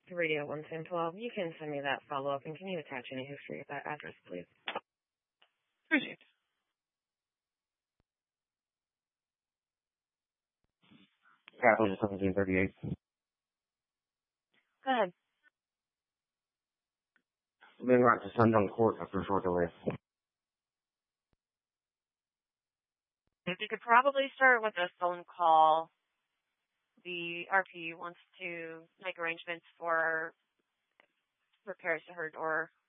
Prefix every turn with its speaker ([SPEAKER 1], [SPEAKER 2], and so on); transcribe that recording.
[SPEAKER 1] Radio 11012. You can send me that follow-up, and can you attach any history of that address, please?
[SPEAKER 2] Appreciate it.
[SPEAKER 3] Capital 1738.
[SPEAKER 1] Go ahead.
[SPEAKER 3] Being right to Sundunk Court after a short delay.
[SPEAKER 1] If you could probably start with a phone call. The RP wants to make arrangements for repairs to her door.